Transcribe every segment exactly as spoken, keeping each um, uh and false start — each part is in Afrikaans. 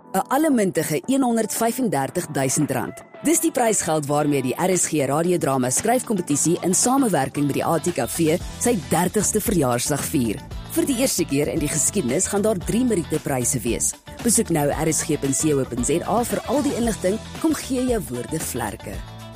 'n allemintige honderdvyfendertigduisend rand. Dis die prysgeld waarmee die R S G radiodrama skryfkompetisie in samewerking met die A T K V sy dertigste verjaarsdag vier. Vir die eerste keer in die geskiedenis gaan daar drie Meriete-pryse wees. Besoek nou r s g punt co punt z a vir al die inligting. Kom gee jou woorde vlerke.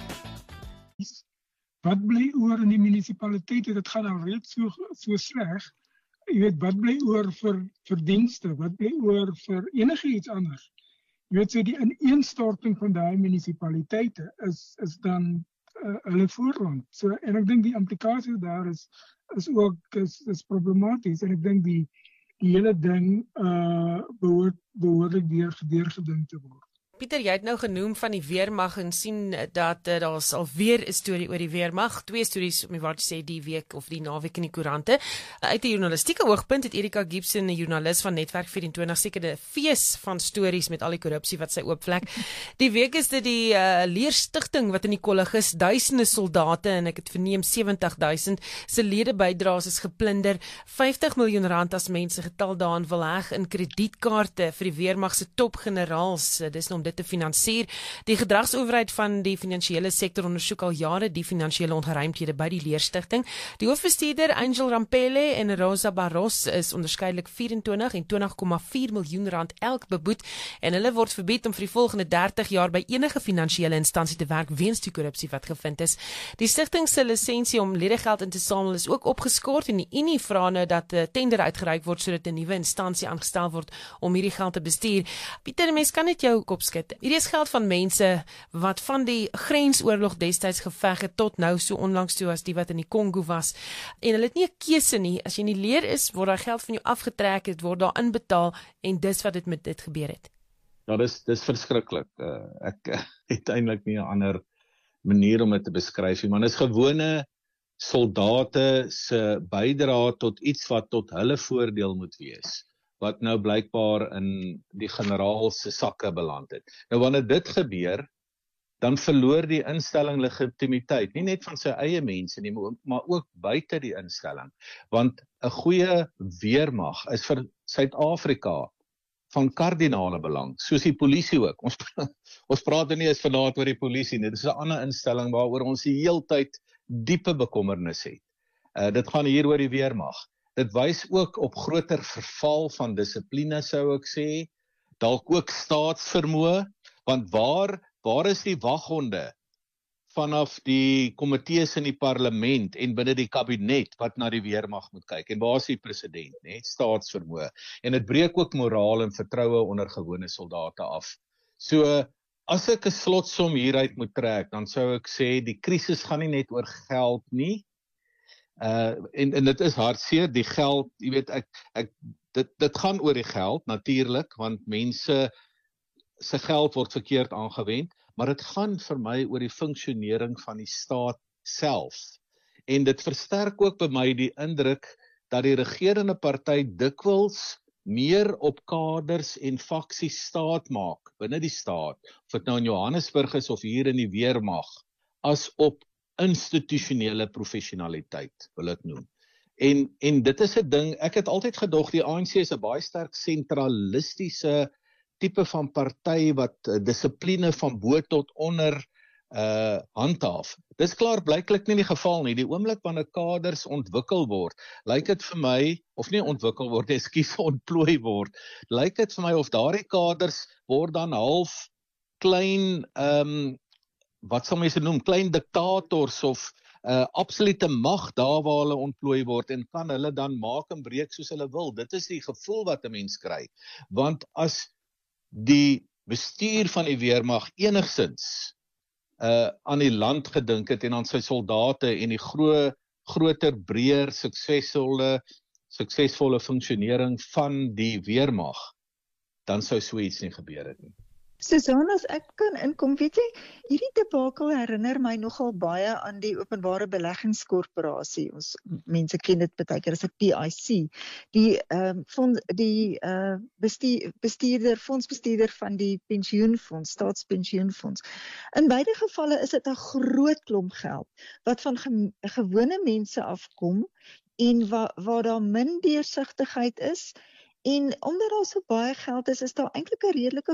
Wat bly oor in die munisipaliteite? Dit gaan al reeds so, so sleg. Jy weet, wat bly oor vir verdienste? Wat bly oor vir enige iets anders? Jy weet, so die ineenstorting van daai munisipaliteite is, is dan uh, hulle voorland. So, en ek dink die implikasie daar is, is ook is, is problematies. En ek dink die, die hele ding uh, behoort, behoorlik deur, deurgedink te word. Pieter, jy het nou genoem van die weermag en sien dat uh, daar is alweer 'n storie oor die weermag. Twee stories om die waar te sê die week of die naweek in die koerante. Uit 'n journalistieke oogpunt het Erika Gibson, 'n joernalis van Netwerk vyf en twintig, seker 'n fees van stories met al die korrupsie wat sy oopvlek. Die week is dit die uh, leerstigting wat in die kollig is. Duisende soldate en ek het verneem sewentig duisend se lede bydraes is geplunder. vyftig miljoen rand as mense getal daarin wil heg in kredietkaarte vir die weermag se topgeneraals. Dis om dit te finansier. Die gedragsowerheid van die finansiële sektor ondersoek al jare die finansiële ongeruimthede by die leerstigting. Die hoofbestuurder Angel Rampele en Rosa Barros is onderskeidelik vyf-en-twintig en twintig komma vier miljoen rand elk beboet en hulle word verbied om vir die volgende dertig jaar by enige finansiële instansie te werk weens die korrupsie wat gevind is. Die stigting se lisensie om ledegeld in te samel is ook opgeskort en die Unie vra nou dat 'n tender uitgereik word sodat 'n nuwe instansie aangestel word om hierdie geld te bestuur. Pieter, mens kan net jou kop skud. Hierdie is geld van mense wat van die grensoorlog destyds geveg het tot nou so onlangs toe as die wat in die Kongo was. En hulle het nie 'n keuse nie. As jy in die leer is, word daar geld van jou afgetrek, dit word daar inbetaal en dis wat dit met dit gebeur het. Ja, dis dis verskriklik. Uh, ek uh, het eintlik nie 'n ander manier om dit te beskryf nie, maar dis gewone soldate se bydrae tot iets wat tot hulle voordeel moet wees, wat nou blykbaar in die generaal se sakke beland het. Nou wanneer dit gebeur, dan verloor die instelling legitimiteit, nie net van sy eie mense nie, maar ook buite die instelling. Want 'n goeie weermag is vir Suid-Afrika van kardinale belang, soos die polisie ook. Ons, ons praat nie eens vanaand oor die polisie nie, dit is 'n ander instelling waaroor ons die heeltyd diepe bekommernis het. Uh, dit gaan hier oor die weermag. Dit wys ook op groter verval van dissipline, sou ek sê, dalk ook staatsvermoë, want waar, waar is die waghonde vanaf die komitees in die parlement en binne die kabinet wat na die weermag moet kyk, en waar is die president, nee, staatsvermoë, en dit breek ook moraal en vertroue onder gewone soldate af. So, as ek 'n slotsom hieruit moet trek, dan sou ek sê, die krisis gaan nie net oor geld nie, Uh, en, en dit is hartseer, die geld, jy weet, ek, ek, dit, dit gaan oor die geld, natuurlik, want mense se geld word verkeerd aangewend, maar dit gaan vir my oor die funksionering van die staat self. En dit versterk ook by my die indruk dat die regerende party dikwels meer op kaders en faksies staat maak, binne die staat, of dit nou in Johannesburg is of hier in die weermag, as op institusionele professionaliteit, wil ek noem. En, en dit is 'n ding, ek het altyd gedog, die A N C is 'n baie sterk sentralistiese tipe van party wat uh, dissipline van bo tot onder uh, handhaaf. Dis klaar blyklik nie die geval nie. Die oomblik wanneer kaders ontwikkel word, lyk dit vir my, of nie ontwikkel word, ekskuus, ontplooi word, lyk dit vir my of daardie kaders word dan half klein, um, wat sal mense noem, klein diktators of uh, absolute mag daar waar hulle ontplooi word en kan hulle dan maak en breek soos hulle wil. Dit is die gevoel wat 'n mens kry. Want as die bestuur van die weermag enigsins uh, aan die land gedink het en aan sy soldate en die gro groter, breër, suksesvolle, suksesvolle funksionering van die weermag, dan sou so iets nie gebeur het nie. Susan, as ek kan inkom, weet jy, hierdie debakel herinner my nogal baie aan die Openbare Beleggingskorporasie. Ons mense ken dit baie keer as 'n P I C. Die ehm um, die uh, bestuur, bestuurder, fondsbestuurder van die pensioenfonds, staatspensioenfonds. In beide gevalle is dit 'n groot klomp geld wat van ge, gewone mense afkom en wa, waar daar min deursigtigheid is. En omdat daar so baie geld is, is daar eintlik 'n redelike